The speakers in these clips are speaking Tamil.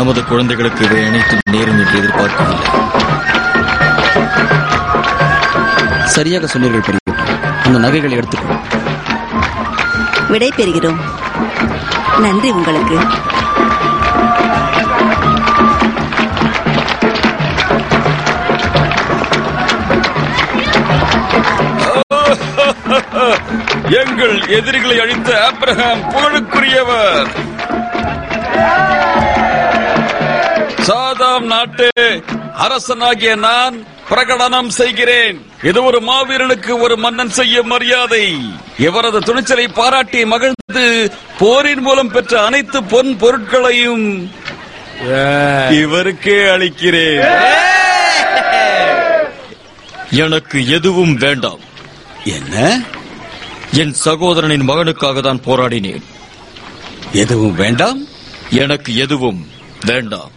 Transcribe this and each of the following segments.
நமது குழந்தைகளுக்கு இவை அனைத்தும் நேரும் என்று எதிர்பார்க்கவில்லை. சரியாக சொன்னீர்கள் பெரியப்பா. அந்த நகைகளை எடுத்துக்கொள். விடை பெறுகிறோம். நன்றி உங்களுக்கு. எங்கள் எதிரிகளை அழித்த ஆபிரகாம் புகழுக்குரியவர். சாதாம் நாட்டு அரசனாகிய நான் பிரகடனம் செய்கிறேன். இது ஒரு மாவீரனுக்கு ஒரு மன்னன் செய்ய மரியாதை. இவரது துணிச்சலை பாராட்டி மகிழ்ந்து போரின் மூலம் பெற்ற அனைத்து பொன் பொருட்களையும் இவருக்கே அளிக்கிறேன். எனக்கு எதுவும் வேண்டாம். என்ன? என் சகோதரனின் மகனுக்காக தான் போராடினேன். எதுவும் வேண்டாம்? எனக்கு எதுவும் வேண்டாம்.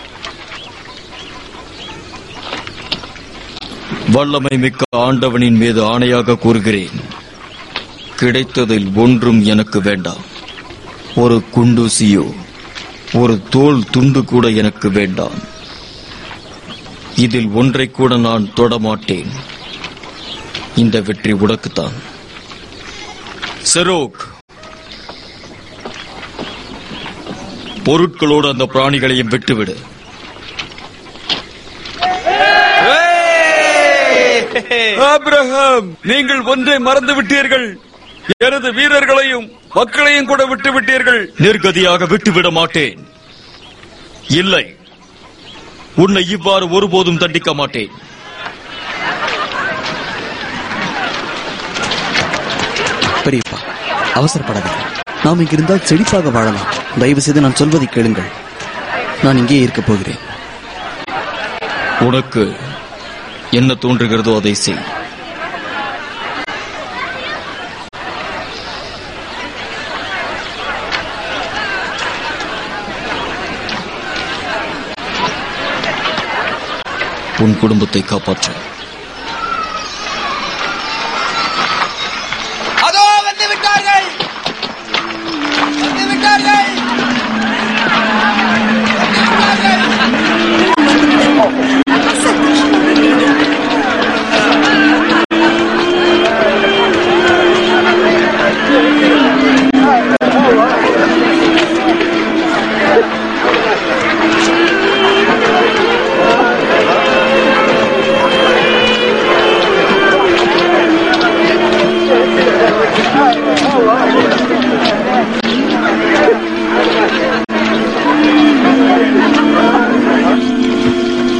வல்லமை மிக்க ஆண்டவனின் மீது ஆணையாக கூறுகிறேன், கிடைத்ததில் ஒன்றும் எனக்கு வேண்டாம். ஒரு குண்டூசியோ ஒரு தோல் துண்டு கூட எனக்கு வேண்டாம். இதில் ஒன்றை கூட நான் தொடமாட்டேன். இந்த வெற்றி உனக்குத்தான். செரோக், பொருட்களோடு அந்த பிராணிகளையும் விட்டுவிடு. ஆபிரகாம், நீங்கள் ஒன்றை மறந்து விட்டீர்கள். எனது வீரர்களையும் மக்களையும் கூட விட்டு விட்டீர்கள். நிர்கதியாக விட்டுவிட மாட்டேன். இல்லை, உன்னை இவ்வாறு ஒருபோதும் தண்டிக்க மாட்டேன். பெரியப்பா, அவசரப்படாதீர்கள். நாம் இங்கிருந்தால் செழிப்பாக வாழலாம். தயவு செய்து நான் சொல்வதை கேளுங்கள். நான் இங்கே இருக்கப் போகிறேன். உனக்கு என்ன தோன்றுகிறதோ அதை செய். உன் குடும்பத்தை காப்பாற்ற